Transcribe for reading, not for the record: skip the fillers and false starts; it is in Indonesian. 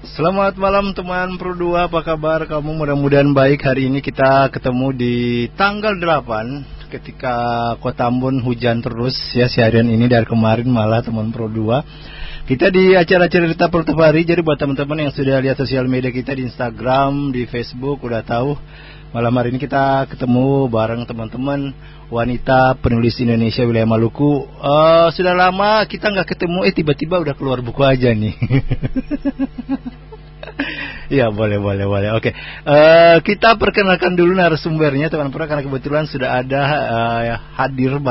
Selamat malam teman Pro 2, apa kabar kamu? Mudah-mudahan baik. Hari ini kita ketemu di tanggal 8 ketika Kota Ambon hujan terus ya seharian ini, dari kemarin malah teman Pro 2. Kita di acara cerita Pertapari. Jadi buat teman-teman yang sudah lihat sosial media kita di Instagram, di Facebook, udah tahu malam hari ini kita ketemu bareng teman-teman wanita penulis Indonesia wilayah Maluku. Sudah lama kita nggak ketemu, tiba-tiba udah keluar buku aja nih. Ya boleh. Oke. Kita perkenalkan dulu narasumbernya teman-teman, karena kebetulan sudah ada hadir